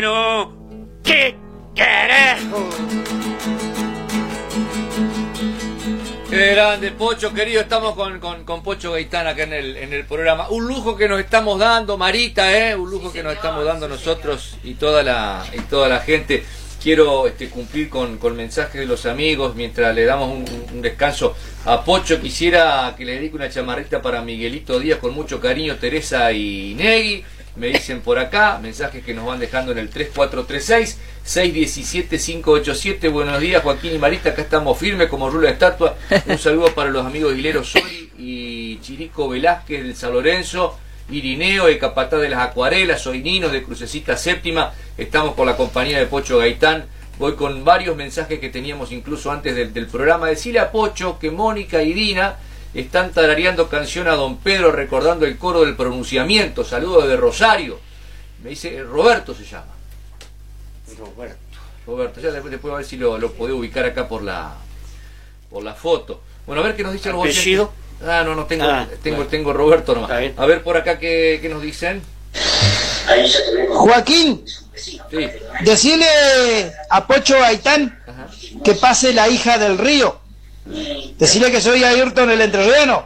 No, ¿qué carajo? Qué grande, Pocho, querido, estamos con Pocho Gaitán acá en el programa. Un lujo que nos estamos dando, Marita, un lujo que nos estamos dando nosotros y toda la gente. Quiero cumplir con mensajes de los amigos mientras le damos un descanso a Pocho. Quisiera que le dedique una chamarrita para Miguelito Díaz con mucho cariño, Teresa y Negui. Me dicen por acá, mensajes que nos van dejando en el 3436-617-587. Buenos días, Joaquín y Marita, acá estamos firmes como rulo de estatua. Un saludo para los amigos Hilero Sori y Chirico Velázquez del San Lorenzo, Irineo, el capataz de las acuarelas, soy Nino de Crucecita Séptima. Estamos con la compañía de Pocho Gaitán. Voy con varios mensajes que teníamos incluso antes del programa. Decirle a Pocho que Mónica y Dina están tarareando canción a Don Pedro, recordando el coro del pronunciamiento. Saludos de Rosario. Me dice, Roberto se llama. Roberto, ya después a ver si lo puedo ubicar acá por la foto. Bueno, a ver qué nos dicen los oyentes. No tengo Roberto nomás. A ver por acá qué nos dicen. Joaquín, sí. decirle a Pocho Gaitán que pase la hija del río. Decirle que soy Ayrton el entrerriano.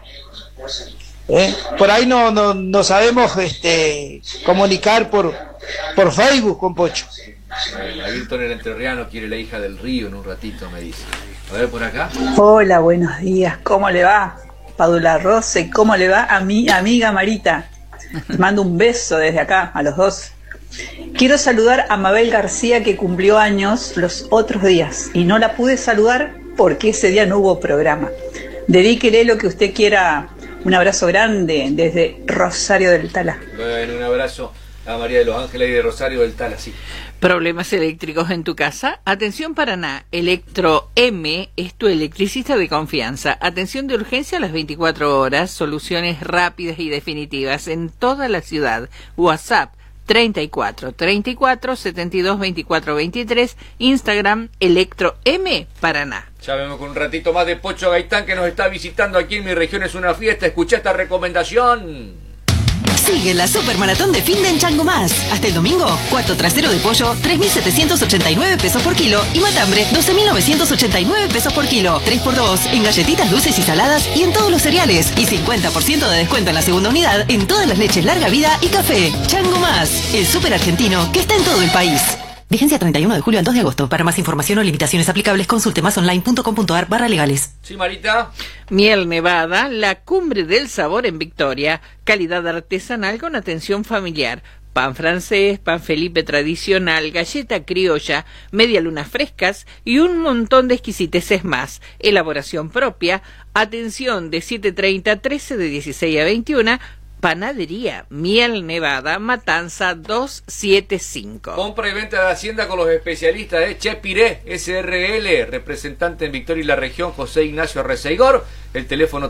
Por ahí no sabemos comunicar por Facebook con Pocho. Ayrton el entrerriano quiere la hija del río en un ratito, me dice. A ver por acá. Hola, buenos días. ¿Cómo le va, Padula Rose? ¿Cómo le va a mi amiga Marita? Les mando un beso desde acá a los dos. Quiero saludar a Mabel García, que cumplió años los otros días y no la pude saludar porque ese día no hubo programa. Dedíquele lo que usted quiera. Un abrazo grande desde Rosario del Tala. Bueno, un abrazo a María de los Ángeles y de Rosario del Tala, sí. ¿Problemas eléctricos en tu casa? Atención Paraná, Electro M es tu electricista de confianza. Atención de urgencia a las 24 horas, soluciones rápidas y definitivas en toda la ciudad. WhatsApp 34 34 72 24 23, Instagram Electro M Paraná. Ya vemos con un ratito más de Pocho Gaitán, que nos está visitando aquí en Mi Región es una Fiesta. Escucha esta recomendación. Sigue la supermaratón de fin de en Chango Más. Hasta el domingo, cuarto trasero de pollo, 3.789 pesos por kilo. Y matambre, 12.989 pesos por kilo. 3x2 en galletitas dulces y saladas y en todos los cereales. Y 50% de descuento en la segunda unidad en todas las leches larga vida y café. Chango Más, el súper argentino que está en todo el país. Vigencia 31 de julio al 2 de agosto. Para más información o limitaciones aplicables, consulte masonline.com.ar/legales. Sí, Marita. Miel Nevada, la cumbre del sabor en Victoria. Calidad artesanal con atención familiar. Pan francés, pan Felipe tradicional, galleta criolla, media lunas frescas y un montón de exquisiteces más. Elaboración propia. Atención de 7:30 a 13, de 16 a 21. Panadería Miel Nevada, Matanza 275. Compra y venta de Hacienda con los especialistas de Chepiré SRL, representante en Victoria y la región, José Ignacio Arreceigor. El teléfono